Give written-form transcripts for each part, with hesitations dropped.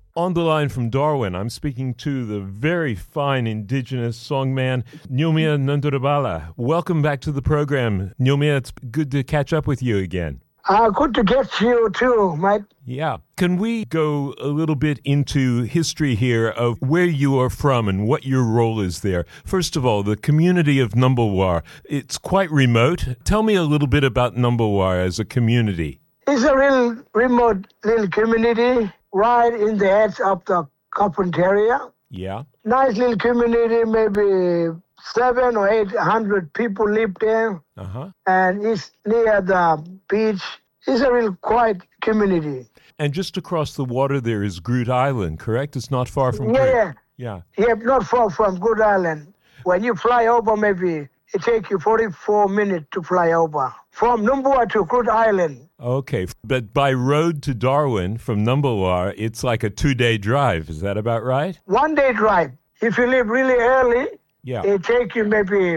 On the line from Darwin, I'm speaking to the very fine indigenous songman, Nyumia Nandurabala. Welcome back to the program. Nyumia, it's good to catch up with you again. Good to get you too, mate. Yeah. Can we go a little bit into history here of where you are from and what your role is there? First of all, the community of Numbulwar, it's quite remote. Tell me a little bit about Numbulwar as a community. It's a real remote little community right in the edge of the Carpentaria. Yeah. Nice little community, maybe 700 or 800 people live there. Uh-huh. And it's near the beach. It's a real quiet community. And just across the water there is Groot Island, correct? It's not far from Groot. Yeah, not far from Groot Island. When you fly over, maybe it takes you 44 minutes to fly over. From Numbulwar to Groot Island. Okay, but by road to Darwin from Numbulwar, it's like a 2-day drive. Is that about right? 1-day drive. If you leave really early, yeah, it takes you maybe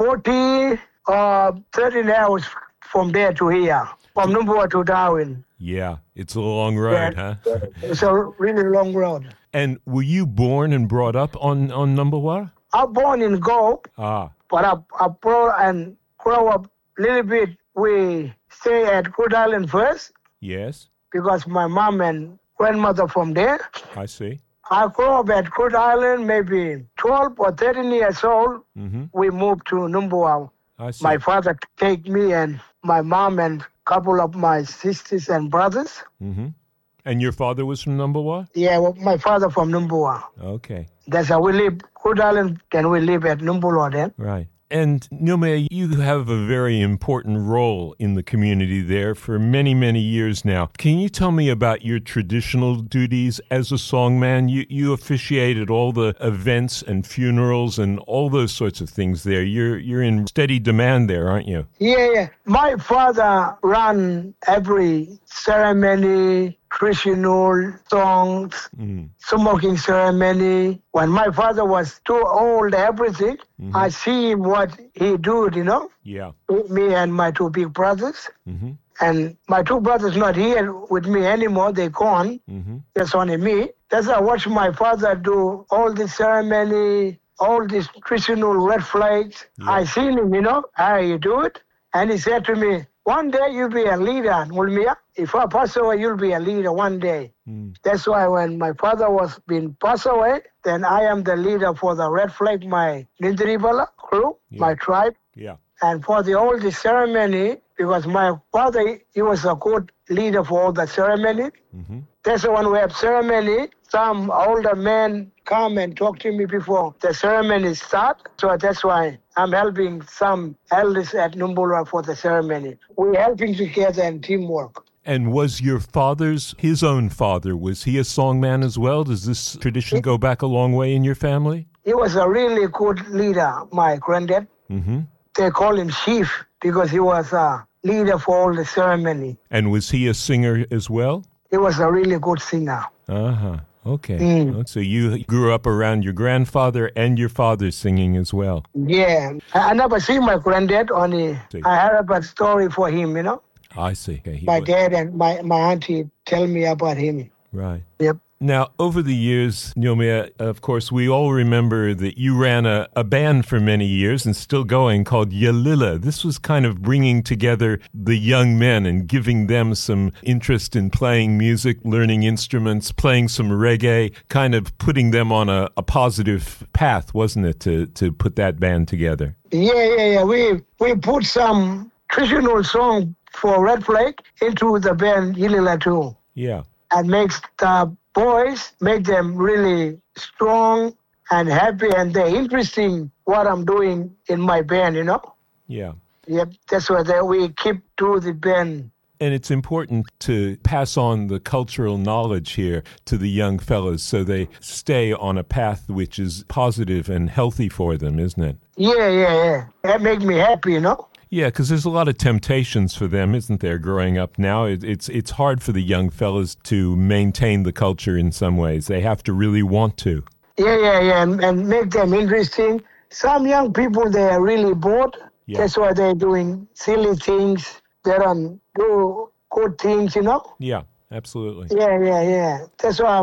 40 or 13 hours from there to here, from Numbulwar to Darwin. Yeah, it's a long road, huh? It's a really long road. And were you born and brought up on Numbulwar? I was born in Go, but I brought and grew up a little bit. We stay at Groot Island first. Yes. Because my mom and grandmother from there. I see. I grew up at Groot Island, maybe 12 or 13 years old. Mm-hmm. We moved to Numbulwar. I see. My father take me and my mom and couple of my sisters and brothers. Mm-hmm. And your father was from Numbulwar? Yeah, well, my father from Numbulwar. Okay. That's how we live. Groot Island, then we live at Numbulwar then. Right. And Nyumia, you have a very important role in the community there for many, many years now. Can you tell me about your traditional duties as a songman? You officiated all the events and funerals and all those sorts of things there. You're in steady demand there, aren't you? Yeah. My father ran every ceremony, traditional songs, smoking ceremony. When my father was too old, everything, I see what he do, Yeah. With me and my two big brothers. Mm-hmm. And my two brothers not here with me anymore. They gone. Mm-hmm. There's only me. That's why I watch my father do all this ceremony, all these traditional red flags. Yeah. I seen him, how he do it. And he said to me, one day you'll be a leader, Mulmia. If I pass away, you'll be a leader one day. That's why when my father was being passed away, then I am the leader for the red flag, my Nindribala crew, my tribe. Yeah. And for all the ceremony, because my father, he was a good leader for all the ceremony. Mm-hmm. That's why when we have ceremony, some older men come and talk to me before the ceremony start. So that's why I'm helping some elders at Numbulwar for the ceremony. We're helping together in teamwork. And was your his own father, was he a songman as well? Does this tradition go back a long way in your family? He was a really good leader, my granddad. Mm-hmm. They call him Chief because he was a leader for all the ceremony. And was he a singer as well? He was a really good singer. Uh-huh. Okay. So you grew up around your grandfather and your father singing as well. Yeah. I never seen my granddad, only I heard about story for him, I see. Okay. My dad and my auntie tell me about him. Right. Yep. Now, over the years, Nyumia, of course, we all remember that you ran a band for many years and still going called Yalila. This was kind of bringing together the young men and giving them some interest in playing music, learning instruments, playing some reggae, kind of putting them on a positive path, wasn't it, to put that band together? Yeah. We put some traditional song for Red Flag into the band Yalila too. Yeah. And makes the boys, make them really strong and happy, and they're interesting what I'm doing in my band, Yeah. Yep, that's why we keep to the band. And it's important to pass on the cultural knowledge here to the young fellas so they stay on a path which is positive and healthy for them, isn't it? Yeah. That makes me happy, Yeah, because there's a lot of temptations for them, isn't there, growing up now? It's hard for the young fellas to maintain the culture in some ways. They have to really want to. Yeah, and make them interesting. Some young people, they are really bored. Yeah. That's why they're doing silly things. They don't do good things, Yeah, absolutely. Yeah. That's why I'm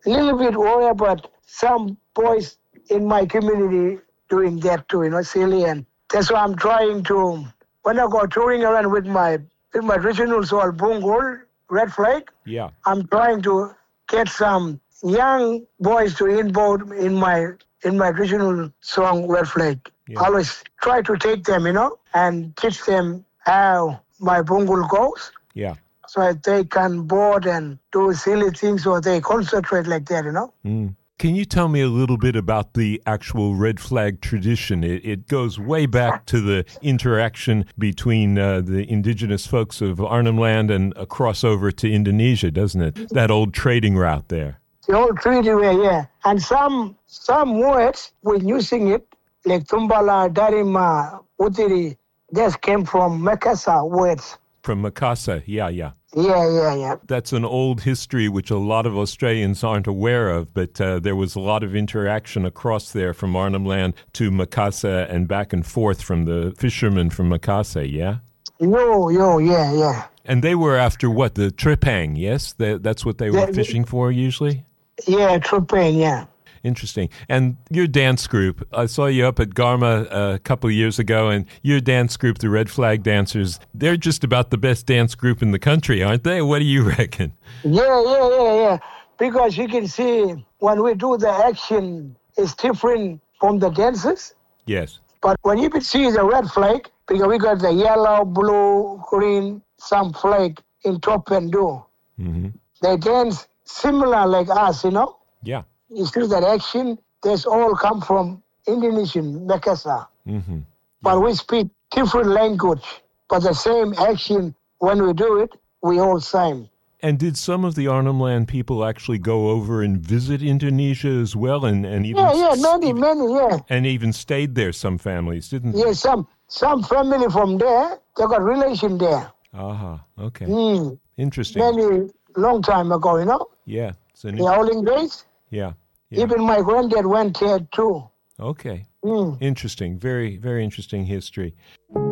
a little bit worried about some boys in my community doing that too, silly. And that's why I'm trying to, when I go touring around with my traditional soul, Bungul, Red Flag, Yeah. I'm trying to get some young boys to involve in my traditional song, Red Flag. Yeah. I always try to take them, and teach them how my Bungul goes. Yeah. So that they can board and do silly things or they concentrate like that, Can you tell me a little bit about the actual Red Flag tradition? It goes way back to the interaction between the indigenous folks of Arnhem Land and a crossover to Indonesia, doesn't it? That old trading route there. The old treaty way, yeah. And some words, when using it, like Tumbala, Darima, Utiri, this came from Makassar words. From Makassar, yeah. Yeah. That's an old history which a lot of Australians aren't aware of, but there was a lot of interaction across there from Arnhem Land to Makassar and back and forth from the fishermen from Makassar, yeah? Yeah. And they were after what, the tripang, yes? That's what they were fishing for usually? Yeah, tripang, yeah. Interesting. And your dance group, I saw you up at Garma a couple of years ago, and your dance group, the Red Flag Dancers, they're just about the best dance group in the country, aren't they? What do you reckon? Yeah. Because you can see when we do the action, it's different from the dances. Yes. But when you can see the red flag, because we got the yellow, blue, green, some flag in top and do. Mm-hmm. They dance similar like us, Yeah. You see that action, this all come from Indonesian, Makassar. Mm-hmm. But we speak different language, but the same action, when we do it, we all same. And did some of the Arnhem Land people actually go over and visit Indonesia as well? And even many, yeah. And even stayed there, some families, didn't they? Yeah, some family from there, they got relation there. Aha, okay. Interesting. Many, long time ago, Yeah. The olden days. Yeah. Even my granddad went there too. Okay. Interesting. Very, very interesting history.